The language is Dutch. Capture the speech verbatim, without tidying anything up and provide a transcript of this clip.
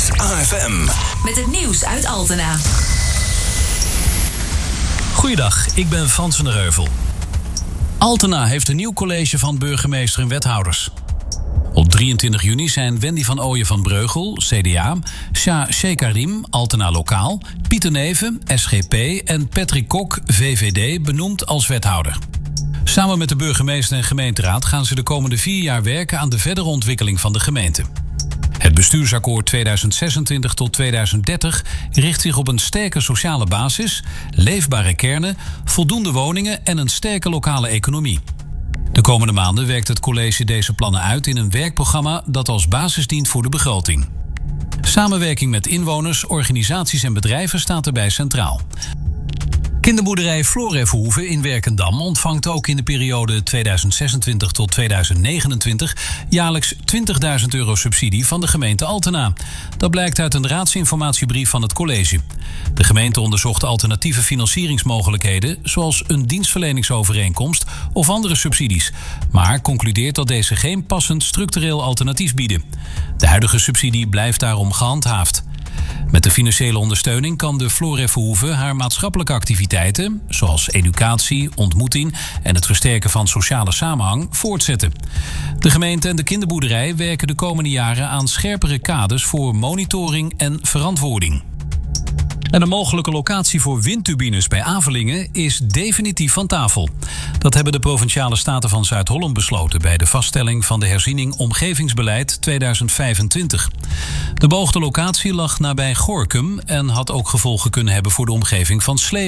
A F M. Met het nieuws uit Altena. Goeiedag, ik ben Frans van der Heuvel. Altena heeft een nieuw college van burgemeester en wethouders. Op drieëntwintig juni zijn Wendy van Ooyen van Breugel, C D A... Shah Shekarim, Altena Lokaal... Pieter Neven, S G P... en Patrick Kok, V V D, benoemd als wethouder. Samen met de burgemeester en gemeenteraad gaan ze de komende vier jaar werken aan de verdere ontwikkeling van de gemeente. Het bestuursakkoord tweeduizend zesentwintig tot tweeduizend dertig richt zich op een sterke sociale basis, leefbare kernen, voldoende woningen en een sterke lokale economie. De komende maanden werkt het college deze plannen uit in een werkprogramma dat als basis dient voor de begroting. Samenwerking met inwoners, organisaties en bedrijven staat erbij centraal. Kinderboerderij Florefhoeve in Werkendam ontvangt ook in de periode tweeduizend zesentwintig tot tweeduizend negenentwintig jaarlijks twintigduizend euro subsidie van de gemeente Altena. Dat blijkt uit een raadsinformatiebrief van het college. De gemeente onderzocht alternatieve financieringsmogelijkheden, zoals een dienstverleningsovereenkomst of andere subsidies, maar concludeert dat deze geen passend structureel alternatief bieden. De huidige subsidie blijft daarom gehandhaafd. Met de financiële ondersteuning kan de Florefhoeve haar maatschappelijke activiteiten, zoals educatie, ontmoeting en het versterken van sociale samenhang, voortzetten. De gemeente en de kinderboerderij werken de komende jaren aan scherpere kaders voor monitoring en verantwoording. En een mogelijke locatie voor windturbines bij Avelingen is definitief van tafel. Dat hebben de Provinciale Staten van Zuid-Holland besloten bij de vaststelling van de herziening Omgevingsbeleid tweeduizend vijfentwintig. De beoogde locatie lag nabij Gorinchem en had ook gevolgen kunnen hebben voor de omgeving van Sleeuwen.